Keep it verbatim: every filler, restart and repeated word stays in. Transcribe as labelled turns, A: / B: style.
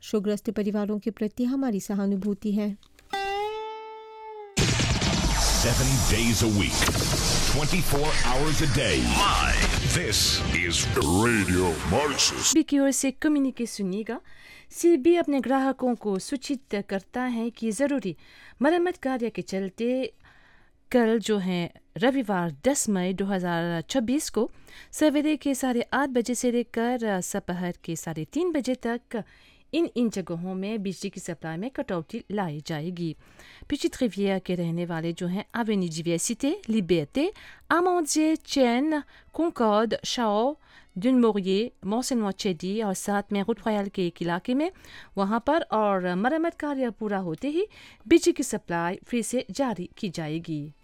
A: शोकग्रस्त परिवारों के प्रति हमारी सहानुभूति है।
B: Seven days a week, twenty-four hours a day. Live. This is Radio Mauritius.
C: CB की ओर से कम्युनिके सुनिएगा। सीबी अपने ग्राहकों को सूचित करता है कि ज़रूरी मरम्मत कार्य के चलते कल जो है रविवार दस मई दो हज़ार छब्बीस को सवेरे के साढ़े आठ बजे से लेकर दोपहर के साढ़े तीन बजे तक इन इन जगहों में बिजली की सप्लाई में कटौती लाई जाएगी। पिचिट रिवियर के रहने वाले जो हैं एवेन्यू डिवर्सिटी, लिबर्टे, आमोंदिए, चैन, कॉन्कॉर्ड, शाओ, दुनमोरिए, मॉन्सेन-मॉचेडी और साथ में रूट रॉयल के एक इलाके में वहां पर और मरम्मत कार्य पूरा होते ही बिजली की सप्लाई फिर से जारी की जाएगी।